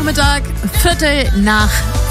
Nachmittag, 5:15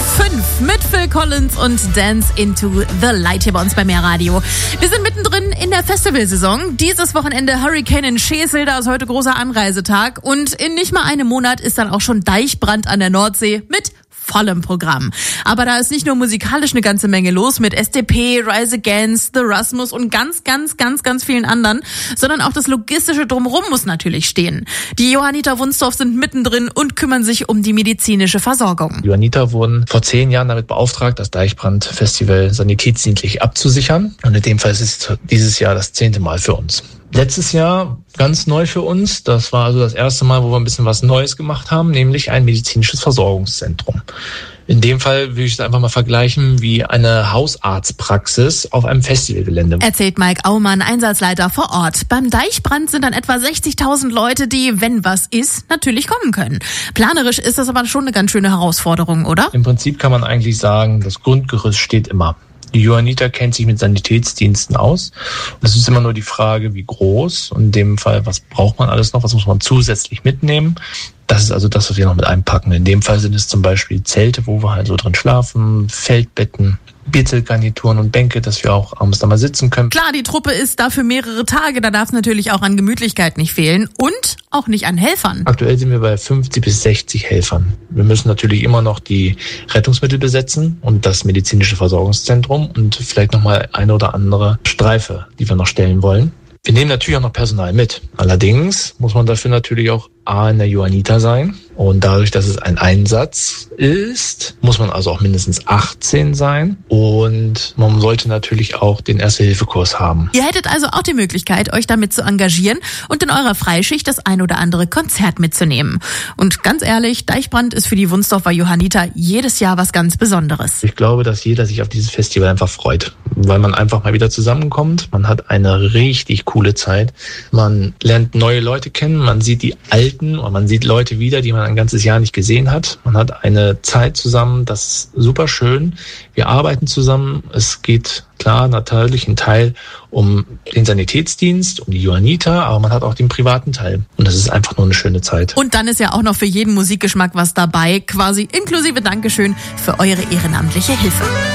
mit Phil Collins und Dance into the Light hier bei uns bei Mehrradio. Wir sind mittendrin in der Festivalsaison. Dieses Wochenende Hurricane in Schesel, da ist heute großer Anreisetag. Und in nicht mal einem Monat ist dann auch schon Deichbrand an der Nordsee mit vollem Programm. Aber da ist nicht nur musikalisch eine ganze Menge los mit SDP, Rise Against, The Rasmus und ganz vielen anderen, sondern auch das Logistische drumherum muss natürlich stehen. Die Johanniter Wunstorf sind mittendrin und kümmern sich um die medizinische Versorgung. Die Johanniter wurden vor 10 Jahren damit beauftragt, das Deichbrand-Festival sanitätsdienstlich abzusichern. Und in dem Fall ist es dieses Jahr das 10. Mal für uns. Letztes Jahr ganz neu für uns. Das war also das erste Mal, wo wir ein bisschen was Neues gemacht haben, nämlich ein medizinisches Versorgungszentrum. In dem Fall würde ich es einfach mal vergleichen wie eine Hausarztpraxis auf einem Festivalgelände. Erzählt Mike Aumann, Einsatzleiter vor Ort. Beim Deichbrand sind dann etwa 60.000 Leute, die, wenn was ist, natürlich kommen können. Planerisch ist das aber schon eine ganz schöne Herausforderung, oder? Im Prinzip kann man eigentlich sagen, das Grundgerüst steht immer. Die Johanniter kennt sich mit Sanitätsdiensten aus. Und es ist immer nur die Frage, wie groß. Und in dem Fall, was braucht man alles noch? Was muss man zusätzlich mitnehmen? Das ist also das, was wir noch mit einpacken. In dem Fall sind es zum Beispiel Zelte, wo wir halt so drin schlafen, Feldbetten, Bierzeltgarnituren und Bänke, dass wir auch abends da mal sitzen können. Klar, die Truppe ist da für mehrere Tage. Da darf es natürlich auch an Gemütlichkeit nicht fehlen und auch nicht an Helfern. Aktuell sind wir bei 50 bis 60 Helfern. Wir müssen natürlich immer noch die Rettungsmittel besetzen und das medizinische Versorgungszentrum und vielleicht nochmal eine oder andere Streife, die wir noch stellen wollen. Wir nehmen natürlich auch noch Personal mit. Allerdings muss man dafür natürlich auch in der Johanniter sein. Und dadurch, dass es ein Einsatz ist, muss man also auch mindestens 18 sein. Und man sollte natürlich auch den Erste-Hilfe-Kurs haben. Ihr hättet also auch die Möglichkeit, euch damit zu engagieren und in eurer Freischicht das ein oder andere Konzert mitzunehmen. Und ganz ehrlich, Deichbrand ist für die Wunstorfer Johanniter jedes Jahr was ganz Besonderes. Ich glaube, dass jeder sich auf dieses Festival einfach freut, weil man einfach mal wieder zusammenkommt. Man hat eine richtig coole Zeit. Man lernt neue Leute kennen, man sieht die Alten und man sieht Leute wieder, die man ein ganzes Jahr nicht gesehen hat. Man hat eine Zeit zusammen, das ist super schön. Wir arbeiten zusammen. Es geht klar natürlich ein Teil um den Sanitätsdienst, um die Johanniter, aber man hat auch den privaten Teil. Und das ist einfach nur eine schöne Zeit. Und dann ist ja auch noch für jeden Musikgeschmack was dabei, quasi inklusive Dankeschön für eure ehrenamtliche Hilfe.